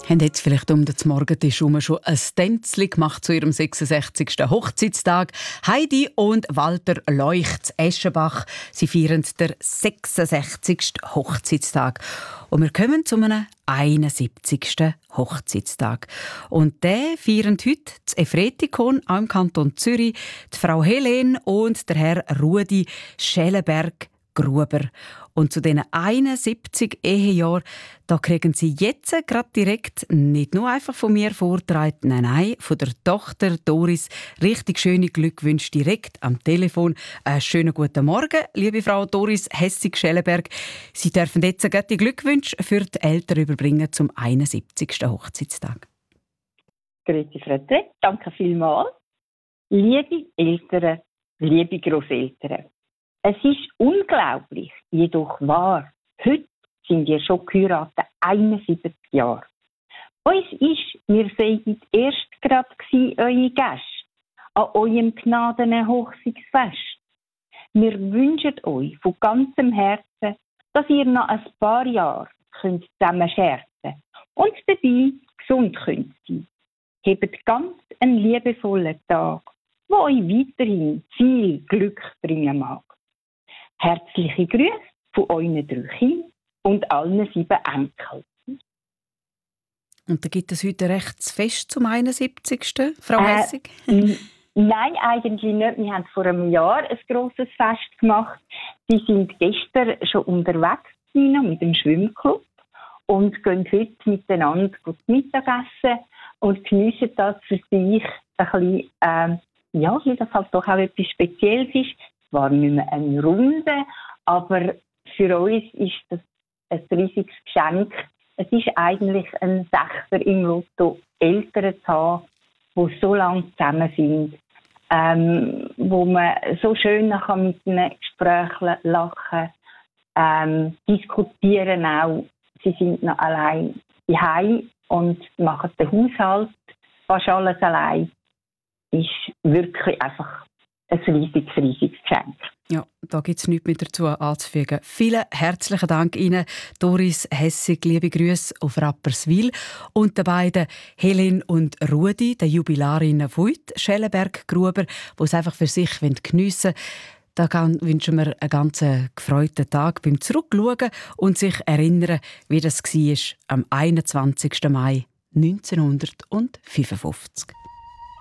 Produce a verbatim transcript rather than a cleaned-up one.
Haben jetzt vielleicht um den Morgentisch herum schon ein Tänzchen gemacht zu ihrem sechsundsechzigsten Hochzeitstag. Heidi und Walter Leucht zu Eschenbach. Sie feiern den sechsundsechzigsten Hochzeitstag. Und wir kommen zu einem einundsiebzigsten Hochzeitstag. Und den feiern heute das Efretikon, auch im Kanton Zürich, die Frau Helene und der Herr Rudi Schellenberg-Gruber. Und zu diesen einundsiebzig Ehejahren, da kriegen Sie jetzt gerade direkt nicht nur einfach von mir vorgetragen, nein, nein, von der Tochter Doris richtig schöne Glückwünsche direkt am Telefon. Einen schönen guten Morgen, liebe Frau Doris Hessig-Schellenberg. Sie dürfen jetzt gerade die Glückwünsche für die Eltern überbringen zum einundsiebzigsten Hochzeitstag. Grüezi, Frau Trett, danke vielmals. Liebe Eltern, liebe Grosseltern. Es ist unglaublich, jedoch wahr. Heute sind wir schon geheiratet, einundsiebzig Jahre. Uns ist, wir seien erst gerade eure Gäste an eurem gnadenen Hochzeitsfest. Wir wünschen euch von ganzem Herzen, dass ihr noch ein paar Jahre könnt zusammen scherzen und dabei gesund könnt sein. Habt ganz einen liebevollen Tag, der euch weiterhin viel Glück bringen mag. Herzliche Grüße von euren drei Kindern und allen sieben Enkeln. Und da gibt es heute recht Fest zum einundsiebzigsten Frau äh, Hessig? n- Nein, eigentlich nicht. Wir haben vor einem Jahr ein grosses Fest gemacht. Sie sind gestern schon unterwegs gewesen, mit dem Schwimmclub und gehen heute miteinander gut Mittagessen und geniessen das für sich ein bisschen, äh, ja, weil das halt doch auch etwas Spezielles ist. Zwar nicht mehr eine Runde, aber für uns ist das ein riesiges Geschenk. Es ist eigentlich ein Sechser im Lotto, Eltern zu haben, die so lange zusammen sind, ähm, wo man so schön kann mit ihnen Gesprächen lachen, ähm, diskutieren auch. Sie sind noch allein daheim und machen den Haushalt fast alles allein. Ist wirklich einfach ein riesiges, riesiges Geschenk. Ja, da gibt es nichts mehr dazu anzufügen. Vielen herzlichen Dank Ihnen, Doris Hessig, liebe Grüße auf Rapperswil und den beiden Helene und Rudi, den Jubilarinnen von heute, Schellenberg-Gruber, die es einfach für sich geniessen wollen. Da wünschen wir einen ganz gefreuten Tag beim Zurückschauen und sich erinnern, wie das war am einundzwanzigsten Mai neunzehnhundertfünfundfünfzig.